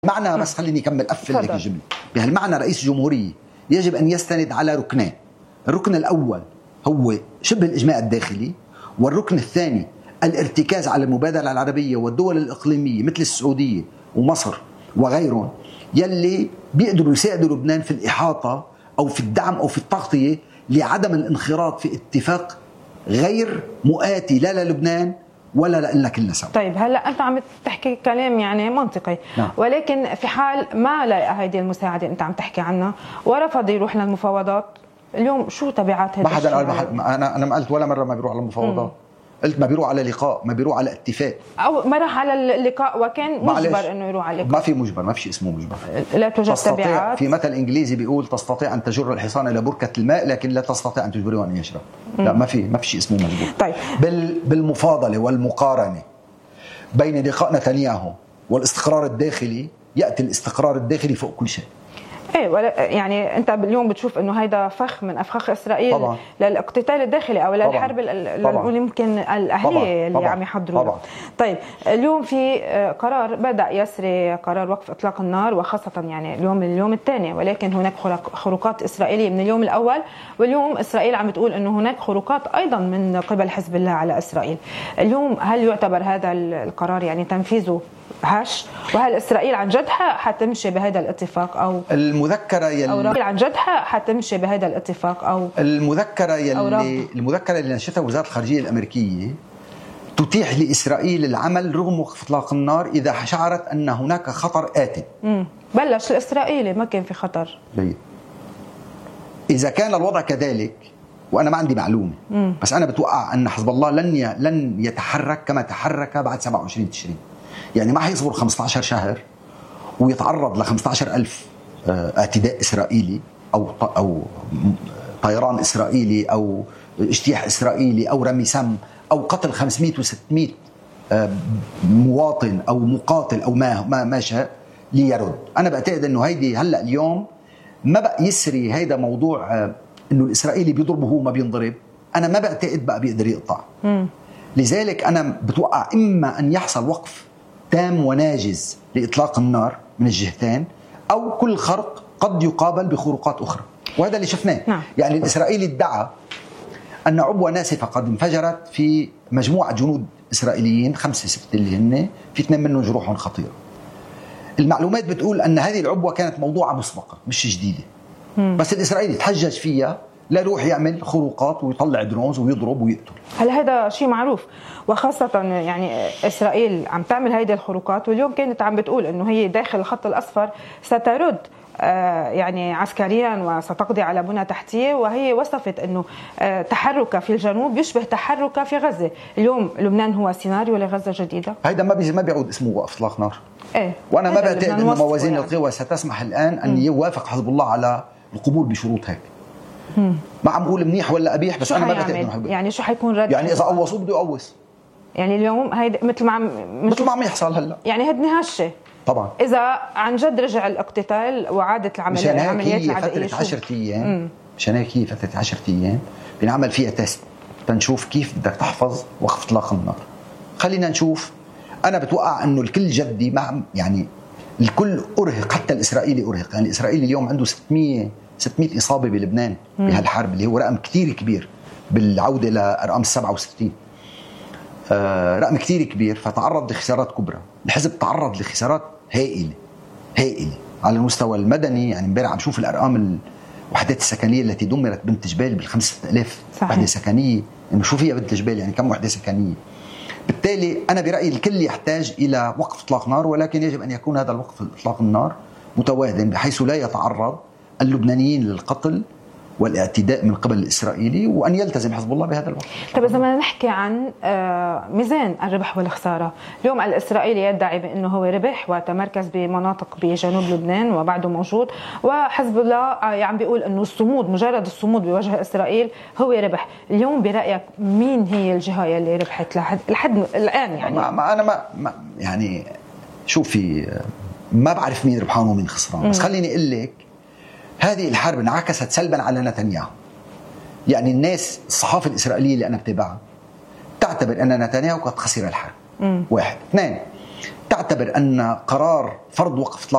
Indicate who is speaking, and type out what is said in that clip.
Speaker 1: معنى بس خليني أكمل أقفل لك الجملة. بهالمعنى رئيس الجمهورية يجب أن يستند على ركنين. الركن الأول هو شبه الإجماع الداخلي، والركن الثاني الارتكاز على المبادرة العربية والدول الإقليمية مثل السعودية ومصر وغيرهم يلي بيقدروا يساعدوا لبنان في الإحاطة أو في الدعم أو في التغطية لعدم الانخراط في اتفاق غير مؤاتي لا للبنان ولا لنا كلنا سوا.
Speaker 2: طيب هلا انت عم تحكي كلام يعني منطقي،
Speaker 1: نعم.
Speaker 2: ولكن في حال ما لقى هذه المساعده انت عم تحكي عنها ورفض يروح للمفاوضات، اليوم شو تبعات هذا الشيء؟
Speaker 1: انا ما قلت ولا مره ما بيروح على المفاوضات. قلت ما بيروح على لقاء، ما بيروح على اتفاق،
Speaker 2: او ما راح على اللقاء وكان مجبر انه يروح على اللقاء.
Speaker 1: ما في مجبر، ما في شيء اسمه مجبر.
Speaker 2: لا توجد تبعات.
Speaker 1: في مثل انجليزي بيقول تستطيع ان تجر الحصان الى بركه الماء لكن لا تستطيع ان تجبره ان يشرب. لا ما في شيء اسمه مجبور.
Speaker 2: طيب
Speaker 1: بالمفاضله والمقارنه بين لقاء نتنياهو والاستقرار الداخلي ياتي الاستقرار الداخلي فوق كل شيء.
Speaker 2: ايه يعني انت اليوم بتشوف انه هيدا فخ من افخاخ اسرائيل
Speaker 1: طبعا.
Speaker 2: للاقتتال الداخلي او للحرب اللي يمكن الاهليه اللي عم يحضروا. طيب اليوم في قرار بدا يسري قرار وقف اطلاق النار، وخاصه يعني اليوم الثاني، ولكن هناك خروقات اسرائيليه من اليوم الاول، واليوم اسرائيل عم تقول انه هناك خروقات ايضا من قبل حزب الله على اسرائيل. اليوم هل يعتبر هذا القرار يعني تنفيذه هش؟ وهل اسرائيل عن جدها حتمشي بهذا الاتفاق او
Speaker 1: المذكره يلي
Speaker 2: عن جدها حتمشي بهذا الاتفاق او
Speaker 1: المذكره اللي نشرتها وزاره الخارجيه الامريكيه تتيح لاسرائيل العمل رغم وقف اطلاق النار اذا شعرت ان هناك خطر آت.
Speaker 2: بلش الاسرائيلي ما كان في خطر.
Speaker 1: جيد. اذا كان الوضع كذلك وانا ما عندي معلومه، بس انا بتوقع ان حزب الله لن يتحرك كما تحرك بعد 27 تشرين. يعني ما حيصبر 15 شهر ويتعرض ل 15,000 اعتداء إسرائيلي أو طيران إسرائيلي أو اجتياح إسرائيلي أو رمي سم أو قتل 500 و600 مواطن أو مقاتل أو ما شاء ليرد. أنا بعتقد أنه هيدي هلأ اليوم ما بقى يسري هيدا موضوع أنه الإسرائيلي بيضربه هو ما بينضرب. أنا ما بعتقد بقى بيقدر يقطع. لذلك أنا بتوقع إما أن يحصل وقف تام وناجز لإطلاق النار من الجهتين، أو كل خرق قد يقابل بخروقات أخرى، وهذا اللي شفناه. يعني الإسرائيلي ادعى أن عبوة ناسفة قد انفجرت في مجموعة جنود إسرائيليين 5-6 اللي هن في 2 منهم جروح خطيرة. المعلومات بتقول أن هذه العبوة كانت موضوعة مسبقة مش جديدة، بس الإسرائيلي تحجج فيها ليروح يعمل خروقات ويطلع درونز ويضرب ويقتل.
Speaker 2: هل هذا شيء معروف؟ وخاصة يعني إسرائيل عم تعمل هيدي الخروقات، واليوم كانت عم بتقول إنه هي داخل الخط الأصفر سترد يعني عسكريا وستقضي على بنى تحتية، وهي وصفت إنه تحركها في الجنوب يشبه تحركها في غزة. اليوم لبنان هو سيناريو لغزة جديدة.
Speaker 1: هيدا ما بيعود اسمه وقف إطلاق نار.
Speaker 2: إيه؟
Speaker 1: وأنا ما بعتقد إنه موازين القوى ستسمح الآن أن يوافق حزب الله على القبول بشروط هيك. ما عم بقول منيح ولا قبيح، بس انا ما بعتقد انه
Speaker 2: يعني شو حيكون رد؟
Speaker 1: يعني اذا قوصوا بده يقوص.
Speaker 2: يعني اليوم هيدا مثل ما عم
Speaker 1: يحصل هلا، يعني
Speaker 2: هدني هالشيء
Speaker 1: طبعا
Speaker 2: اذا عن جد رجع الاقتتال وعادت العمليات العدائيه.
Speaker 1: فتره 10 ايام مشان هيك هي فتره 10 ايام بنعمل فيها تيست تنشوف كيف بدك تحفظ وقف اطلاق النار. خلينا نشوف. انا بتوقع انه الكل جدي، مع يعني الكل ارهق، حتى الاسرائيلي ارهق. يعني الاسرائيلي اليوم عنده 600 إصابة بلبنان بهالحرب اللي هو رقم كتير كبير بالعودة لأرقام 67. رقم كتير كبير، فتعرض لخسارات كبرى. الحزب تعرض لخسارات هائلة على المستوى المدني. يعني امبارح عم شوف الأرقام الوحدات السكنية التي دمرت بنت جبال بال5,000 وحدة سكنية. يعني شو فيها بنت جبال؟ يعني كم وحدة سكنية؟ بالتالي أنا برأيي الكل يحتاج إلى وقف إطلاق نار، ولكن يجب أن يكون هذا الوقف إطلاق النار متوازن بحيث لا يتعرض اللبنانيين للقتل والاعتداء من قبل الإسرائيلي، وأن يلتزم حزب الله بهذا الوقت.
Speaker 2: طيب إذا بدنا نحكي عن ميزان الربح والخسارة، اليوم الإسرائيلي يدعي بأنه هو ربح وتمركز بمناطق بجنوب لبنان وبعده موجود، وحزب الله عم بيقول أنه مجرد الصمود بوجه إسرائيل هو ربح. اليوم برأيك مين هي الجهة اللي ربحت لحد الآن؟ يعني
Speaker 1: أنا يعني شوفي، ما بعرف مين ربحان ومين خسران، بس خليني أقول لك هذه الحرب انعكست سلبا على نتنياهو. يعني الناس، الصحافة الإسرائيلية اللي أنا بتابعها تعتبر أن نتنياهو قد خسر الحرب. 1. 2. تعتبر أن قرار فرض وقف